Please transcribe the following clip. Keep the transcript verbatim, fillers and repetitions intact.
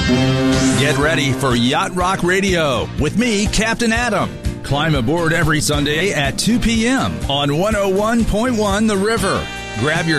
Get ready for Yacht Rock Radio with me, Captain Adam. Climb aboard every Sunday at two p.m. on one oh one point one The River. Grab your